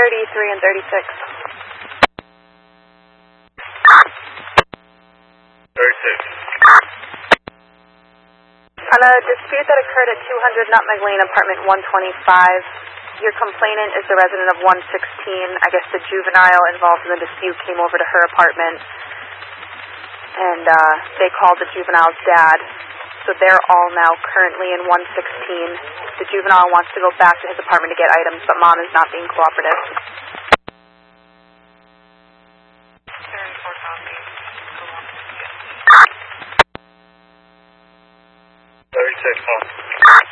33 and 36. 36. On a dispute that occurred at 200 Nutmeg Lane, apartment 125, your complainant is the resident of 116. I guess the juvenile involved in the dispute came over to her apartment, and they called the juvenile's dad. So they're all now currently in 116. The juvenile wants to go back to his apartment to get items, but mom is not being cooperative.